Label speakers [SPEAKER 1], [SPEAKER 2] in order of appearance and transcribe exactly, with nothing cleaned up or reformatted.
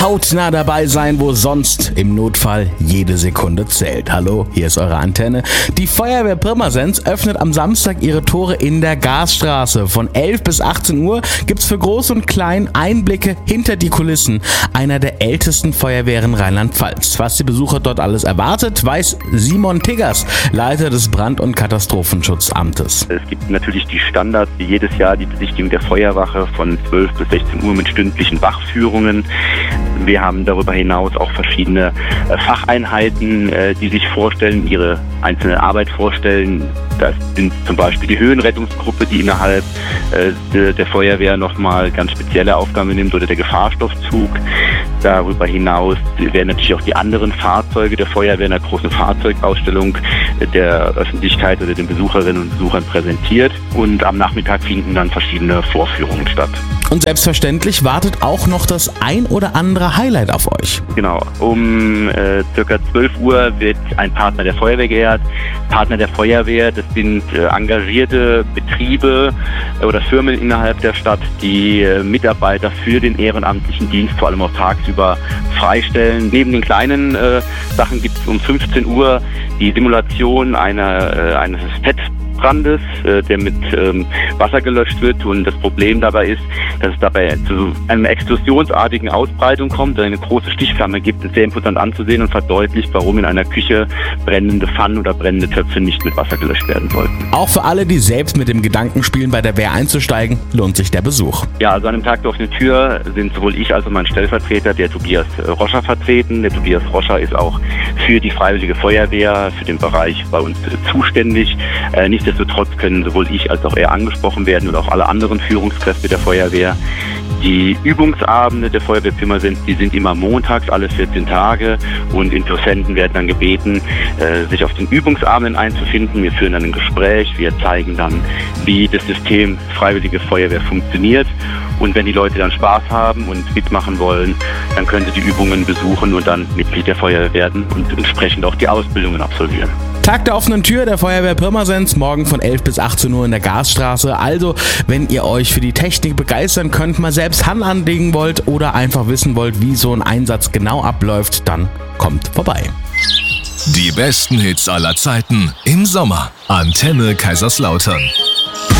[SPEAKER 1] hautnah dabei sein, wo sonst im Notfall jede Sekunde zählt. Hallo, hier ist eure Antenne. Die Feuerwehr Pirmasens öffnet am Samstag ihre Tore in der Gasstraße. Von elf bis achtzehn Uhr gibt's für Groß und Klein Einblicke hinter die Kulissen einer der ältesten Feuerwehren Rheinland-Pfalz. Was die Besucher dort alles erwartet, weiß Simon Tiggers, Leiter des Brand- und Katastrophenschutzamtes.
[SPEAKER 2] Es gibt natürlich die Standards, wie jedes Jahr die Besichtigung der Feuerwache von zwölf bis sechzehn Uhr mit stündlichen Wachführungen. Wir haben darüber hinaus auch verschiedene äh, Facheinheiten, äh, die sich vorstellen, ihre einzelne Arbeit vorstellen. Das sind zum Beispiel die Höhenrettungsgruppe, die innerhalb äh, de, der Feuerwehr nochmal ganz spezielle Aufgaben nimmt, oder der Gefahrstoffzug. Darüber hinaus werden natürlich auch die anderen Fahrzeuge der Feuerwehr in einer großen Fahrzeugausstellung der Öffentlichkeit oder den Besucherinnen und Besuchern präsentiert. Und am Nachmittag finden dann verschiedene Vorführungen statt.
[SPEAKER 1] Und selbstverständlich wartet auch noch das ein oder andere Highlight auf euch.
[SPEAKER 2] Genau, um äh, ca. zwölf Uhr wird ein Partner der Feuerwehr geehrt. Partner der Feuerwehr, das sind äh, engagierte Betriebe äh, oder Firmen innerhalb der Stadt, die äh, Mitarbeiter für den ehrenamtlichen Dienst, vor allem auch tagsüber, freistellen. Neben den kleinen äh, Sachen gibt es um fünfzehn Uhr die Simulation einer, äh, eines Pet Brandes, äh, der mit ähm, Wasser gelöscht wird, und das Problem dabei ist, dass es dabei zu einer explosionsartigen Ausbreitung kommt, eine große Stichflamme gibt. Es ist sehr imposant anzusehen und verdeutlicht, warum in einer Küche brennende Pfannen oder brennende Töpfe nicht mit Wasser gelöscht werden sollten.
[SPEAKER 1] Auch für alle, die selbst mit dem Gedanken spielen, bei der Wehr einzusteigen, lohnt sich der Besuch.
[SPEAKER 2] Ja, also an dem Tag der offenen Tür sind sowohl ich als auch mein Stellvertreter, der Tobias Roscher, vertreten. Der Tobias Roscher ist auch für die Freiwillige Feuerwehr, für den Bereich bei uns äh, zuständig. Äh, nichtsdestotrotz können sowohl ich als auch er angesprochen werden und auch alle anderen Führungskräfte der Feuerwehr. Die Übungsabende der Feuerwehr Pirmasens, die sind immer montags, alle vierzehn Tage, und Interessenten werden dann gebeten, äh, sich auf den Übungsabenden einzufinden. Wir führen dann ein Gespräch, wir zeigen dann, wie das System Freiwillige Feuerwehr funktioniert, und wenn die Leute dann Spaß haben und mitmachen wollen, dann können sie die Übungen besuchen und dann Mitglied der Feuerwehr werden und entsprechend auch die Ausbildungen absolvieren.
[SPEAKER 1] Tag der offenen Tür der Feuerwehr Pirmasens, morgen von elf bis achtzehn Uhr in der Gasstraße. Also, wenn ihr euch für die Technik begeistern könnt, mal selbst Hand anlegen wollt oder einfach wissen wollt, wie so ein Einsatz genau abläuft, dann kommt vorbei.
[SPEAKER 3] Die besten Hits aller Zeiten im Sommer. Antenne Kaiserslautern.